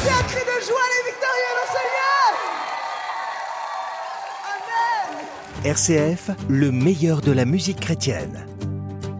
Laissez un cri de joie les victorieux le Seigneur. Amen. RCF, le meilleur de la musique chrétienne.